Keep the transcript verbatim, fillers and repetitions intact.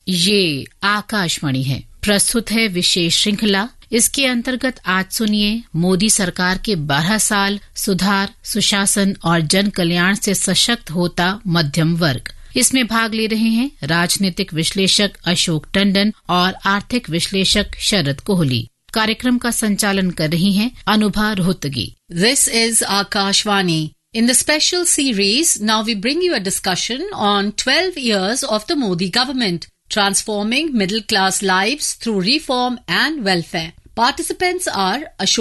ये आकाशवाणी है। प्रस्तुत है विशेष श्रृंखला। इसके अंतर्गत आज सुनिए मोदी सरकार के बारह साल, सुधार, सुशासन और जन कल्याण से सशक्त होता मध्यम वर्ग। इसमें भाग ले रहे हैं राजनीतिक विश्लेषक अशोक टंडन और आर्थिक विश्लेषक शरद कोहली। कार्यक्रम का संचालन कर रही हैं Anubha Rohatgi. This is Akashvani. In the special series, now we bring you a discussion on twelve years of the Modi government, transforming middle-class lives through reform and welfare. Participants are Ashok